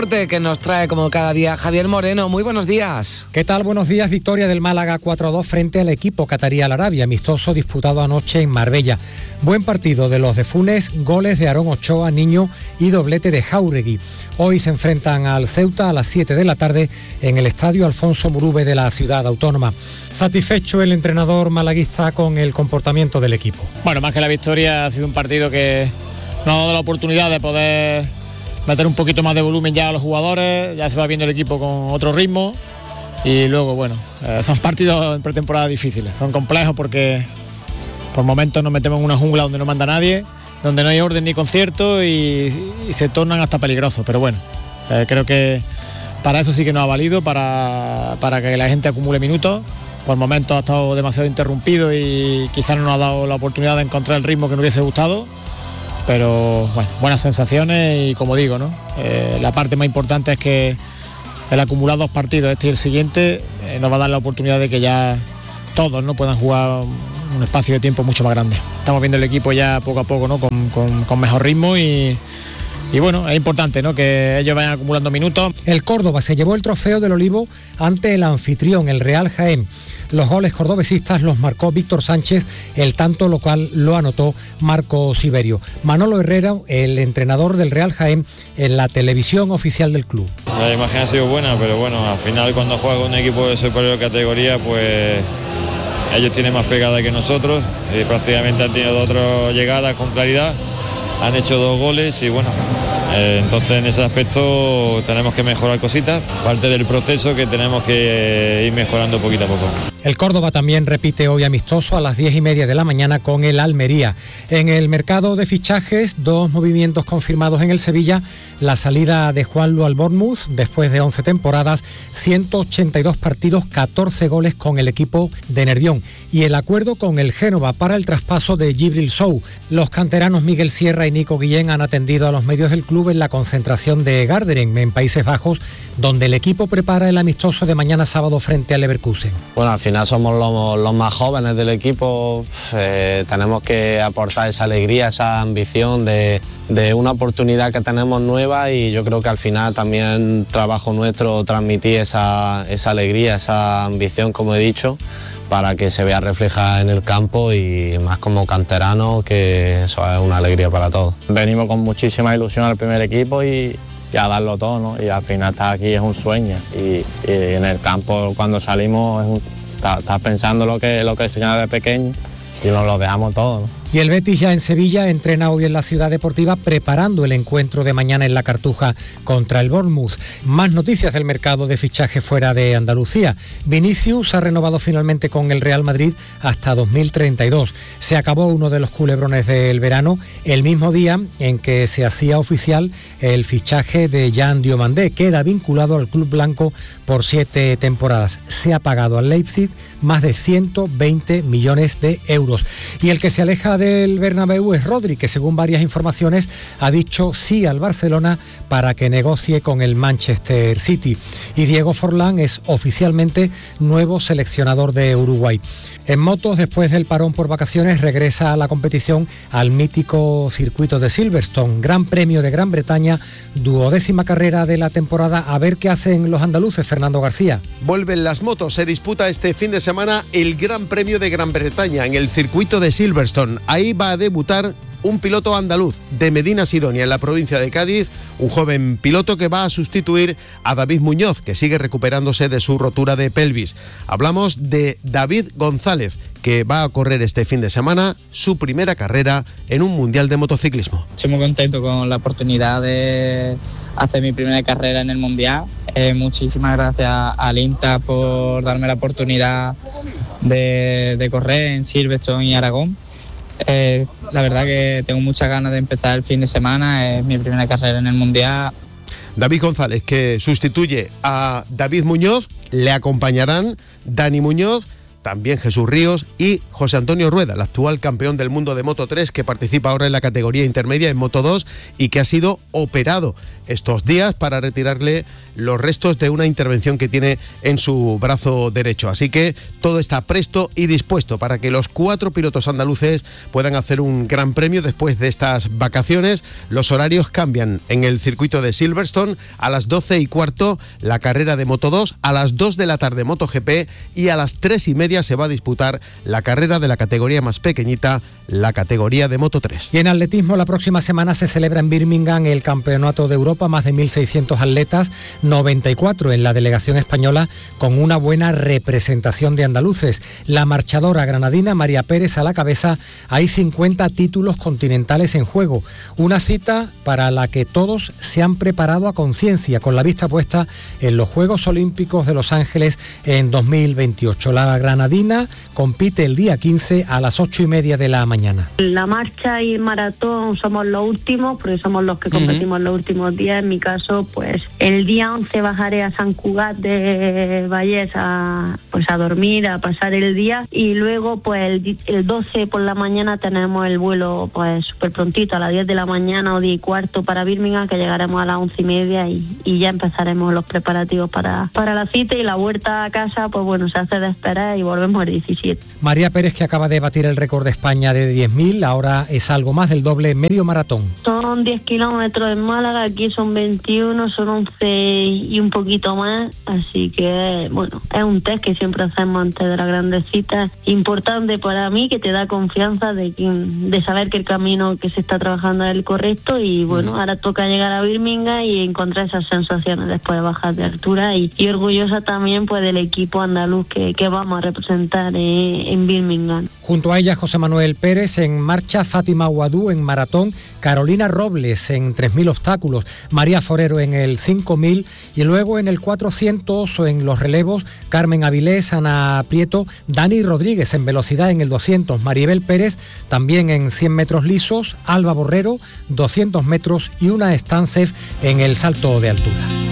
Que nos trae como cada día Javier Moreno. Muy buenos días. ¿Qué tal? Buenos días. Victoria del Málaga 4-2 frente al equipo catarí Al Arabia, amistoso disputado anoche en Marbella. Buen partido de los de Funes, goles de Aarón Ochoa, Niño y doblete de Jáuregui. Hoy se enfrentan al Ceuta a las 7 de la tarde en el estadio Alfonso Murube de la ciudad autónoma. Satisfecho el entrenador malaguista con el comportamiento del equipo. Bueno, más que la victoria, ha sido un partido que nos ha dado la oportunidad de poder meter un poquito más de volumen ya a los jugadores, ya se va viendo el equipo con otro ritmo y luego, bueno, son partidos en pretemporada difíciles, son complejos porque por momentos nos metemos en una jungla donde no manda nadie, donde no hay orden ni concierto y se tornan hasta peligrosos, pero bueno, creo que para eso sí que nos ha valido, para que la gente acumule minutos. Por momentos ha estado demasiado interrumpido y quizás no nos ha dado la oportunidad de encontrar el ritmo que nos hubiese gustado. Pero bueno, buenas sensaciones y como digo, ¿no? La parte más importante es que el acumular 2 partidos, este y el siguiente, nos va a dar la oportunidad de que ya todos no puedan jugar un espacio de tiempo mucho más grande. Estamos viendo el equipo ya poco a poco, ¿no? con mejor ritmo y bueno, es importante, ¿no? Que ellos vayan acumulando minutos. El Córdoba se llevó el trofeo del Olivo ante el anfitrión, el Real Jaén. Los goles cordobesistas los marcó Víctor Sánchez, el tanto local lo anotó Marco Siberio. Manolo Herrera, el entrenador del Real Jaén, en la televisión oficial del club. La imagen ha sido buena, pero bueno, al final cuando juega con un equipo de superior categoría, pues ellos tienen más pegada que nosotros y prácticamente han tenido 2 llegadas con claridad, han hecho 2 goles y bueno, entonces en ese aspecto tenemos que mejorar cositas, parte del proceso que tenemos que ir mejorando poquito a poco. El Córdoba también repite hoy amistoso a las 10:30 de la mañana con el Almería. En el mercado de fichajes, 2 movimientos confirmados en el Sevilla, la salida de Juanlu al Bournemouth después de 11 temporadas, 182 partidos, 14 goles con el equipo de Nervión, y el acuerdo con el Génova para el traspaso de Djibril Sow. Los canteranos Miguel Sierra y Nico Guillén han atendido a los medios del club en la concentración de Garderen, en Países Bajos, donde el equipo prepara el amistoso de mañana sábado frente al Leverkusen. Bueno, al final somos los más jóvenes del equipo, tenemos que aportar esa alegría, esa ambición de una oportunidad que tenemos nueva y yo creo que al final también trabajo nuestro transmitir esa alegría, esa ambición, como he dicho, para que se vea reflejada en el campo y más como canterano, que eso es una alegría para todos. Venimos con muchísima ilusión al primer equipo y a darlo todo, ¿no? Y al final estar aquí es un sueño y en el campo cuando salimos estás pensando lo que soñaba de pequeño y nos lo dejamos todo, ¿no? Y el Betis ya en Sevilla entrena hoy en la Ciudad Deportiva preparando el encuentro de mañana en la Cartuja contra el Bournemouth. Más noticias del mercado de fichaje fuera de Andalucía. Vinicius ha renovado finalmente con el Real Madrid hasta 2032. Se acabó uno de los culebrones del verano el mismo día en que se hacía oficial el fichaje de Jan Diomandé. Queda vinculado al club blanco por 7 temporadas. Se ha pagado al Leipzig más de 120 millones de euros. Y el que se aleja del Bernabéu es Rodri, que según varias informaciones ha dicho sí al Barcelona para que negocie con el Manchester City. Y Diego Forlán es oficialmente nuevo seleccionador de Uruguay. En motos, después del parón por vacaciones, regresa a la competición al mítico circuito de Silverstone, Gran Premio de Gran Bretaña, 12ª carrera de la temporada. A ver qué hacen los andaluces, Fernando García. Vuelven las motos, se disputa este fin de semana el Gran Premio de Gran Bretaña en el circuito de Silverstone. Ahí va a debutar un piloto andaluz de Medina Sidonia, en la provincia de Cádiz, un joven piloto que va a sustituir a David Muñoz, que sigue recuperándose de su rotura de pelvis. Hablamos de David González, que va a correr este fin de semana su primera carrera en un mundial de motociclismo. Estoy muy contento con la oportunidad de hacer mi primera carrera en el mundial. Muchísimas gracias al INTA por darme la oportunidad de correr en Silverstone y Aragón. La verdad que tengo muchas ganas de empezar el fin de semana, es mi primera carrera en el Mundial. David González, que sustituye a David Muñoz, le acompañarán Dani Muñoz, también Jesús Ríos y José Antonio Rueda, el actual campeón del mundo de Moto 3, que participa ahora en la categoría intermedia en Moto 2 y que ha sido operado estos días para retirarle los restos de una intervención que tiene en su brazo derecho. Así que todo está presto y dispuesto para que los 4 pilotos andaluces puedan hacer un gran premio después de estas vacaciones. Los horarios cambian en el circuito de Silverstone. A las 12:15 la carrera de Moto 2, a las 2 de la tarde MotoGP y a las 3:30 se va a disputar la carrera de la categoría más pequeñita, la categoría de Moto 3. Y en atletismo, la próxima semana se celebra en Birmingham el Campeonato de Europa, más de 1.600 atletas, 94 en la delegación española, con una buena representación de andaluces. La marchadora granadina María Pérez a la cabeza. Hay 50 títulos continentales en juego. Una cita para la que todos se han preparado a conciencia, con la vista puesta en los Juegos Olímpicos de Los Ángeles en 2028. La granadina compite el día 15 a las 8:30 de la mañana. La marcha y el maratón somos los últimos, porque somos los que competimos los últimos días. En mi caso, pues el día 11 bajaré a San Cugat de Vallés a dormir, a pasar el día, y luego pues el 12 por la mañana tenemos el vuelo pues súper prontito, a las 10 de la mañana o 10:15 para Birmingham, que llegaremos a las 11:30 y ya empezaremos los preparativos para la cita, y la vuelta a casa pues bueno, se hace de esperar y volvemos el 17. María Pérez, que acaba de batir el récord de España de 10.000, ahora es algo más del doble medio maratón. Son 10 kilómetros en Málaga, aquí son 21, son 11 y un poquito más, así que bueno, es un test que siempre hacemos antes de las grandes citas, importante para mí, que te da confianza de saber que el camino que se está trabajando es el correcto, y bueno, ahora toca llegar a Birmingham y encontrar esas sensaciones después de bajar de altura, y orgullosa también pues del equipo andaluz que vamos a representar en Birmingham. Junto a ella, José Manuel Pérez en marcha, Fátima Guadú en maratón, Carolina Robles en 3.000 obstáculos, María Forero en el 5.000, y luego en el 400 o en los relevos, Carmen Avilés, Ana Prieto, Dani Rodríguez en velocidad en el 200, Maribel Pérez también en 100 metros lisos, Alba Borrero 200 metros y una Stancev en el salto de altura.